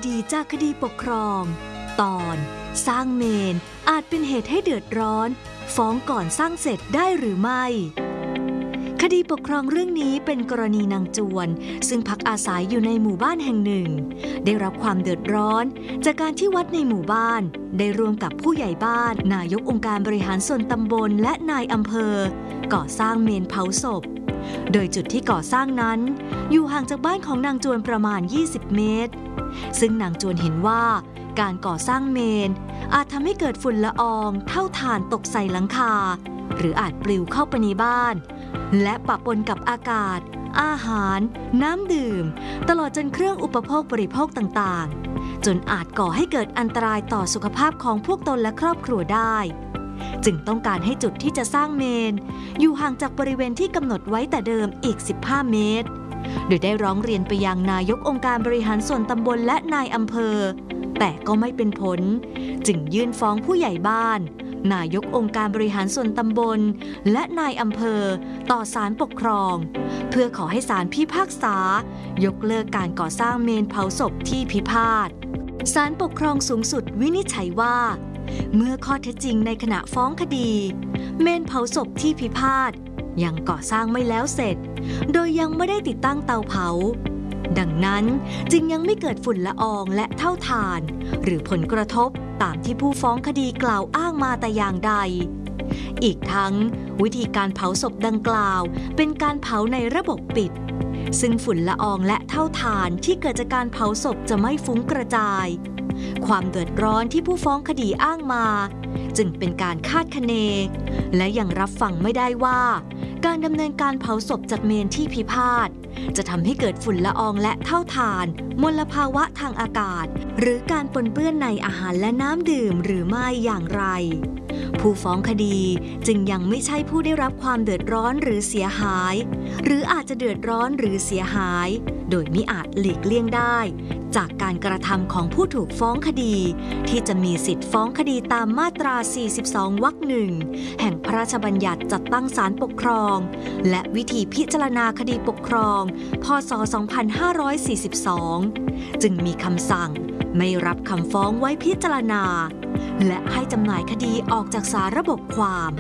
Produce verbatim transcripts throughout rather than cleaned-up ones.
ดีๆจากคดีปกครองตอนสร้างเมนอาจเป็นเหตุให้เดือดร้อนฟ้องก่อนสร้างเสร็จได้หรือไม่คดีปกครองเรื่องนี้เป็นกรณีนางจวนซึ่งพักอาศัยอยู่ในหมู่บ้านแห่งหนึ่งได้รับความเดือดร้อนจากการที่วัดในหมู่บ้านได้ร่วมกับผู้ใหญ่บ้านนายกองค์การบริหารส่วนตำบลและนายอำเภอก่อสร้างเมนเผาศพโดยจุดที่ก่อสร้างนั้นอยู่ห่างจากบ้านของนางจวนประมาณยี่สิบเมตรซึ่งนางจวนเห็นว่าการก่อสร้างเมนอาจทำให้เกิดฝุ่นละอองเท่าฐานตกใส่หลังคาหรืออาจปลิวเข้าไปในบ้านและปะปนกับอากาศอาหารน้ำดื่มตลอดจนเครื่องอุปโภคบริโภคต่างๆจนอาจก่อให้เกิดอันตรายต่อสุขภาพของพวกตนและครอบครัวได้จึงต้องการให้จุดที่จะสร้างเมนอยู่ห่างจากบริเวณที่กำหนดไว้แต่เดิมอีกสิบห้าเมตรโดยได้ร้องเรียนไปยังนายกองค์การบริหารส่วนตำบลและนายอำเภอแต่ก็ไม่เป็นผลจึงยื่นฟ้องผู้ใหญ่บ้านนายกองค์การบริหารส่วนตำบลและนายอำเภอต่อศาลปกครองเพื่อขอให้ศาลพิพากษายกเลิกการก่อสร้างเมนเผาศพที่พิพาทศาลปกครองสูงสุดวินิจฉัยว่าเมื่อข้อเท็จจริงในขณะฟ้องคดีเมนเผาศพที่พิพาทยังก่อสร้างไม่แล้วเสร็จโดยยังไม่ได้ติดตั้งเตาเผาดังนั้นจึงยังไม่เกิดฝุ่นละอองและเท่าฐานหรือผลกระทบตามที่ผู้ฟ้องคดีกล่าวอ้างมาแต่อย่างใดอีกทั้งวิธีการเผาศพดังกล่าวเป็นการเผาในระบบปิดซึ่งฝุ่นละอองและเท่าฐานที่เกิดจากการเผาศพจะไม่ฟุ้งกระจายความเดือดร้อนที่ผู้ฟ้องคดีอ้างมาจึงเป็นการคาดคะเนและยังรับฟังไม่ได้ว่าการดำเนินการเผาศพจากเมนที่พิพาทจะทำให้เกิดฝุ่นละอองและเท่าฐานมลภาวะทางอากาศหรือการปนเปื้อนในอาหารและน้ำดื่มหรือไม่อย่างไรผู้ฟ้องคดีจึงยังไม่ใช่ผู้ได้รับความเดือดร้อนหรือเสียหายหรืออาจจะเดือดร้อนหรือเสียหายโดยมิอาจหลีกเลี่ยงได้จากการกระทำของผู้ถูกฟ้องคดีที่จะมีสิทธิ์ฟ้องคดีตามมาตรา สี่สิบสอง วรรคหนึ่งแห่งพระราชบัญญัติจัดตั้งศาลปกครองและวิธีพิจารณาคดีปกครองพ.ศ. สองพันห้าร้อยสี่สิบสองจึงมีคำสั่งไม่รับคำฟ้องไว้พิจารณาและให้จำหน่ายคดีออกจากสาระบบความ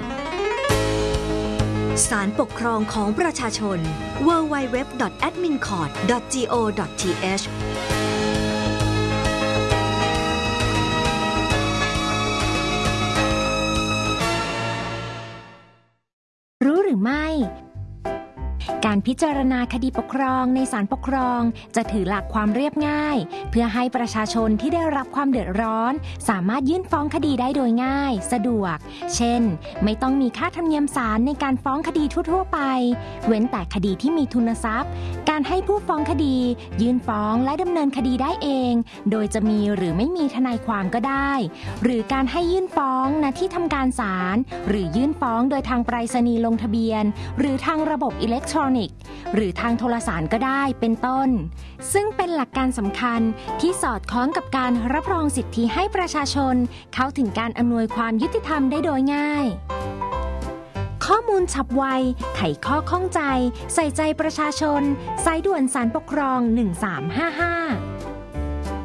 ศาลปกครองของประชาชน ดับเบิลยู ดับเบิลยู ดับเบิลยู ดอท แอดมินคอร์ท ดอท โก ดอท ที เอชรู้หรือไม่การพิจารณาคดีปกครองในศาลปกครองจะถือหลักความเรียบง่ายเพื่อให้ประชาชนที่ได้รับความเดือดร้อนสามารถยื่นฟ้องคดีได้โดยง่ายสะดวกเช่นไม่ต้องมีค่าธรรมเนียมศาลในการฟ้องคดีทั่วๆไปเว้นแต่คดีที่มีทุนทรัพย์การให้ผู้ฟ้องคดียื่นฟ้องและดำเนินคดีได้เองโดยจะมีหรือไม่มีทนายความก็ได้หรือการให้ยื่นฟ้องณที่ทำการศาลหรือยื่นฟ้องโดยทางไปรษณีย์ลงทะเบียนหรือทางระบบอิเล็กทรอนิกส์หรือทางโทรสารก็ได้เป็นต้นซึ่งเป็นหลักการสำคัญที่สอดคล้องกับการรับรองสิทธิให้ประชาชนเข้าถึงการอำนวยความยุติธรรมได้โดยง่ายข้อมูลฉับไวไขข้อข้องใจใส่ใจประชาชนสายด่วนศาลปกครองหนึ่งสามห้าห้า